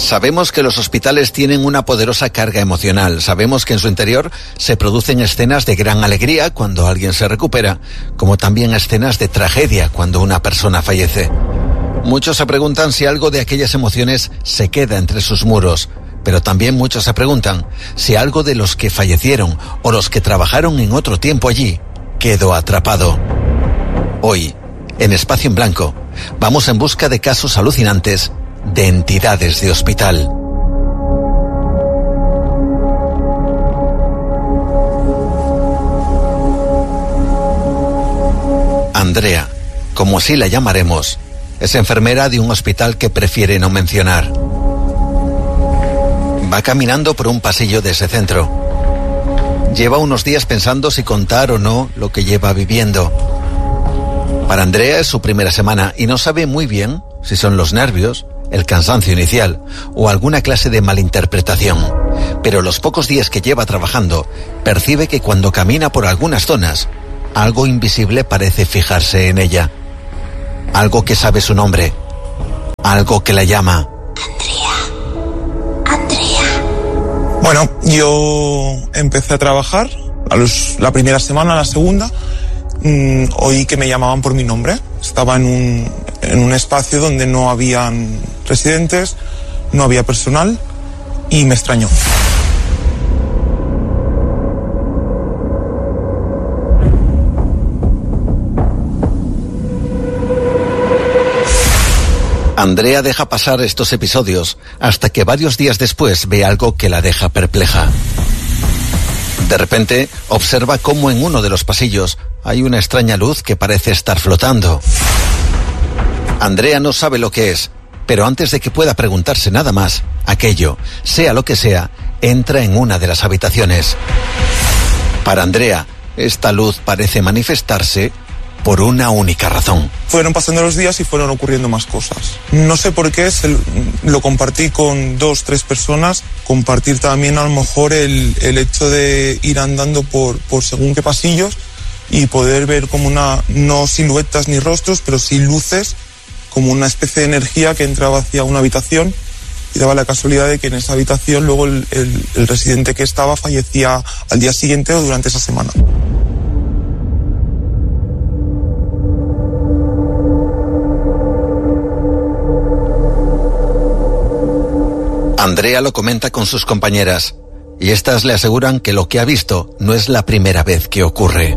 Sabemos que los hospitales tienen una poderosa carga emocional. Sabemos que en su interior se producen escenas de gran alegría cuando alguien se recupera, como también escenas de tragedia cuando una persona fallece. Muchos se preguntan si algo de aquellas emociones se queda entre sus muros, pero también muchos se preguntan si algo de los que fallecieron o los que trabajaron en otro tiempo allí quedó atrapado. Hoy, en Espacio en Blanco, vamos en busca de casos alucinantes de entidades de hospital. Andrea, como así la llamaremos, es enfermera de un hospital que prefiere no mencionar. Va caminando por un pasillo de ese centro. Lleva unos días pensando si contar o no lo que lleva viviendo. Para Andrea es su primera semana y no sabe muy bien si son los nervios, el cansancio inicial o alguna clase de malinterpretación. Pero los pocos días que lleva trabajando, percibe que cuando camina por algunas zonas, algo invisible parece fijarse en ella. Algo que sabe su nombre. Algo que la llama. Andrea. Bueno, yo empecé a trabajar la primera semana, la segunda, oí que me llamaban por mi nombre. Estaba en un espacio donde no habían residentes, no había personal y me extrañó. Andrea deja pasar estos episodios hasta que varios días después ve algo que la deja perpleja. De repente, observa cómo en uno de los pasillos hay una extraña luz que parece estar flotando. Andrea no sabe lo que es, pero antes de que pueda preguntarse nada más, aquello, sea lo que sea, entra en una de las habitaciones. Para Andrea, esta luz parece manifestarse por una única razón. Fueron pasando los días y fueron ocurriendo más cosas. No sé por qué, lo compartí con 2-3 personas. Compartir también a lo mejor el hecho de ir andando por según qué pasillos y poder ver como no siluetas ni rostros, pero sí luces, como una especie de energía que entraba hacia una habitación y daba la casualidad de que en esa habitación luego el residente que estaba fallecía al día siguiente o durante esa semana. Andrea lo comenta con sus compañeras y estas le aseguran que lo que ha visto no es la primera vez que ocurre.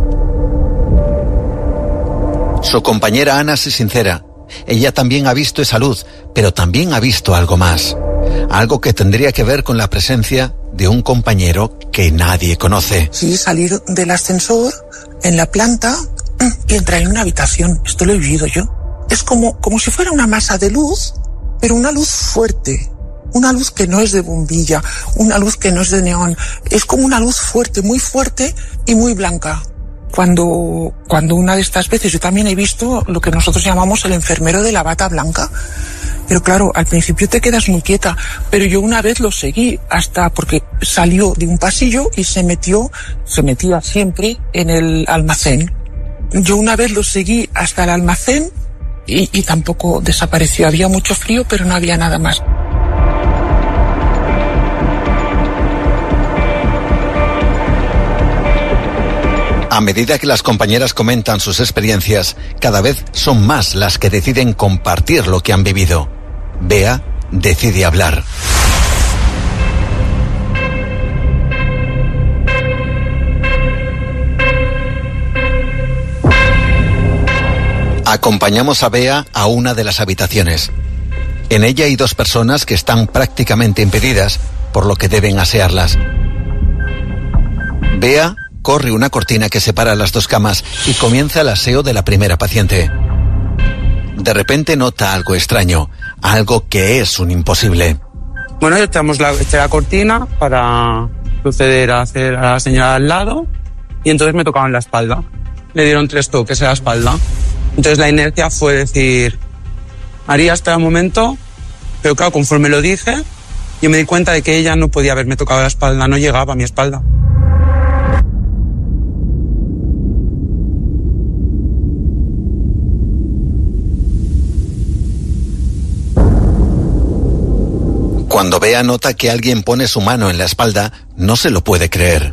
Su compañera Ana se sincera. Ella también ha visto esa luz, pero también ha visto algo más. Algo que tendría que ver con la presencia de un compañero que nadie conoce. Sí, salir del ascensor en la planta y entrar en una habitación. Esto lo he vivido yo. Es como si fuera una masa de luz, pero una luz fuerte. Una luz que no es de bombilla, una luz que no es de neón. Es como una luz fuerte y muy blanca. Cuando una de estas veces yo también he visto lo que nosotros llamamos el enfermero de la bata blanca. Pero claro, al principio te quedas muy quieta, pero yo una vez lo seguí porque salió de un pasillo y se metía siempre en el almacén. Yo una vez lo seguí hasta el almacén y tampoco desapareció. Había mucho frío, pero no había nada más. A medida que las compañeras comentan sus experiencias, cada vez son más las que deciden compartir lo que han vivido. Bea decide hablar. Acompañamos a Bea a una de las habitaciones. En ella hay 2 personas que están prácticamente impedidas, por lo que deben asearlas. Bea corre una cortina que separa las 2 camas y comienza el aseo de la primera paciente. De repente nota algo extraño, algo que es un imposible. Bueno, echamos la cortina para proceder a hacer a la señora al lado y entonces me tocaban la espalda. Le dieron 3 toques en la espalda. Entonces la inercia fue decir, María, espera un momento, pero claro, conforme lo dije, yo me di cuenta de que ella no podía haberme tocado la espalda, no llegaba a mi espalda. Cuando Bea nota que alguien pone su mano en la espalda, no se lo puede creer.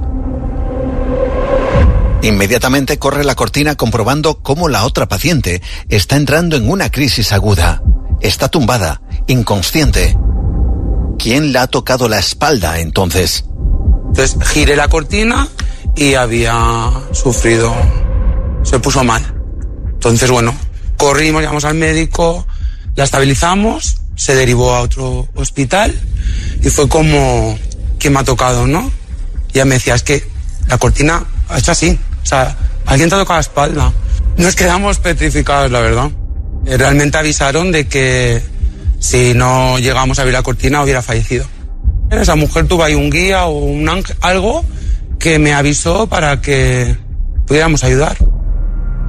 Inmediatamente corre la cortina comprobando cómo la otra paciente está entrando en una crisis aguda. Está tumbada, inconsciente. ¿Quién le ha tocado la espalda entonces? Entonces giré la cortina y había sufrido, se puso mal. Entonces, bueno, corrimos, llamamos al médico, la estabilizamos, se derivó a otro hospital y fue como, ¿quién me ha tocado, no? Y ella me decía, es que la cortina ha hecho así, o sea, alguien te ha tocado la espalda. Nos quedamos petrificados, la verdad. Realmente avisaron de que si no llegamos a ver la cortina hubiera fallecido. Esa mujer tuvo ahí un guía o un ángel, algo que me avisó para que pudiéramos ayudar.